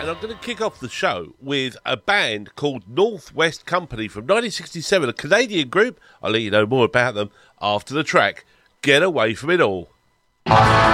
And I'm going to kick off the show with a band called Northwest Company from 1967, a Canadian group. I'll let you know more about them after the track Get Away From It All.